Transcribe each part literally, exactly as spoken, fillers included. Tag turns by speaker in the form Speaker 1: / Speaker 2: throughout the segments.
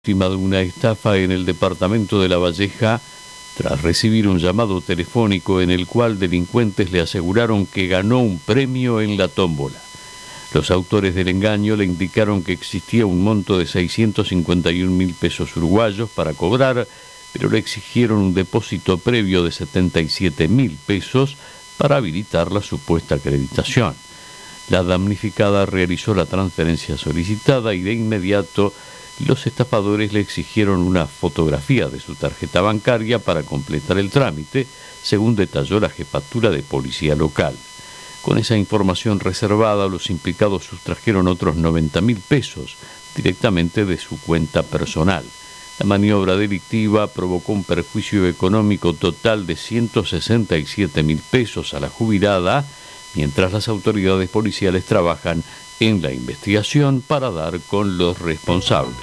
Speaker 1: víctima de una estafa en el departamento de La Valleja tras recibir un llamado telefónico en el cual delincuentes le aseguraron que ganó un premio en la tómbola. Los autores del engaño le indicaron que existía un monto de seiscientos cincuenta y un mil pesos uruguayos para cobrar, pero le exigieron un depósito previo de setenta y siete mil pesos para habilitar la supuesta acreditación. La damnificada realizó la transferencia solicitada y de inmediato los estafadores le exigieron una fotografía de su tarjeta bancaria para completar el trámite, según detalló la jefatura de policía local. Con esa información reservada, los implicados sustrajeron otros noventa mil pesos directamente de su cuenta personal. La maniobra delictiva provocó un perjuicio económico total de ciento sesenta y siete mil pesos a la jubilada, mientras las autoridades policiales trabajan en la investigación para dar con los responsables.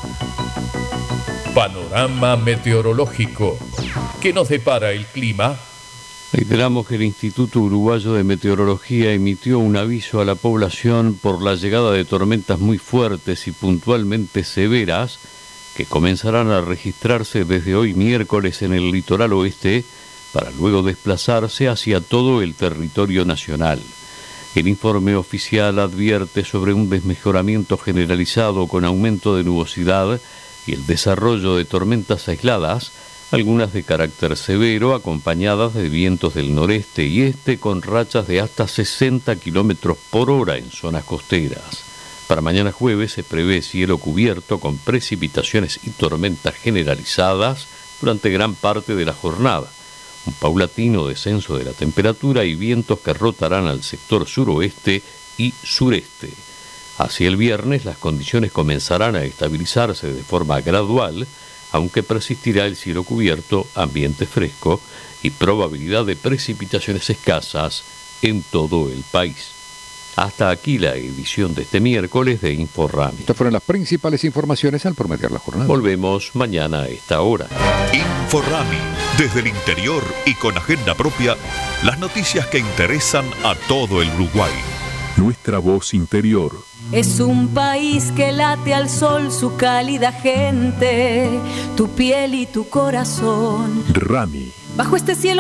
Speaker 2: Panorama meteorológico. ¿Qué nos depara el clima?
Speaker 1: Reiteramos que el Instituto Uruguayo de Meteorología emitió un aviso a la población por la llegada de tormentas muy fuertes y puntualmente severas que comenzarán a registrarse desde hoy miércoles en el litoral oeste para luego desplazarse hacia todo el territorio nacional. El informe oficial advierte sobre un desmejoramiento generalizado con aumento de nubosidad y el desarrollo de tormentas aisladas, algunas de carácter severo, acompañadas de vientos del noreste y este con rachas de hasta sesenta kilómetros por hora en zonas costeras. Para mañana jueves se prevé cielo cubierto con precipitaciones y tormentas generalizadas durante gran parte de la jornada. Un paulatino descenso de la temperatura y vientos que rotarán al sector suroeste y sureste. Hacia el viernes las condiciones comenzarán a estabilizarse de forma gradual, aunque persistirá el cielo cubierto, ambiente fresco y probabilidad de precipitaciones escasas en todo el país. Hasta aquí la edición de este miércoles de InfoRami.
Speaker 3: Estas fueron las principales informaciones al promediar la jornada.
Speaker 1: Volvemos mañana a esta hora.
Speaker 2: InfoRami, desde el interior y con agenda propia, las noticias que interesan a todo el Uruguay.
Speaker 4: Nuestra voz interior.
Speaker 5: Es un país que late al sol su cálida gente, tu piel y tu corazón.
Speaker 4: Rami.
Speaker 5: Bajo este cielo